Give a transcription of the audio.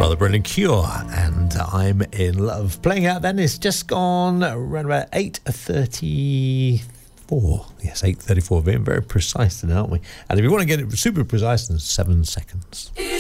The Brilliant Cure and I'm in Love. Playing out then, it's just gone around about 8:34. Yes, 8:34. Being very precise today, aren't we? And if you want to get it super precise, in 7 seconds.